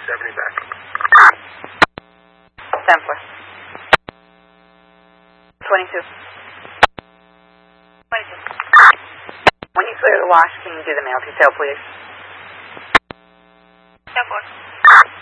70 back. 10-4. 22. 22. When you clear the wash, can you do the mail detail, please? 10-4.